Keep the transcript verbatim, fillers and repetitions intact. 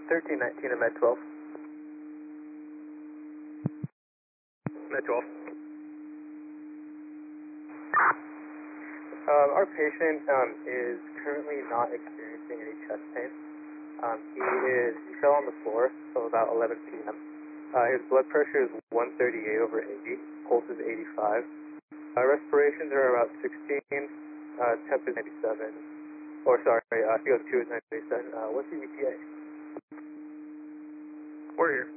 thirteen nineteen and Med twelve. Med twelve. Um, our patient um, is currently not experiencing any chest pain. Um, he is he fell on the floor from about eleven p m Uh, his blood pressure is one thirty-eight over eighty, pulse is eighty-five. Uh, respirations are about sixteen, uh, temp is ninety-seven. Or sorry, uh, C O two is ninety-seven. Uh, what's the E T A? We're here.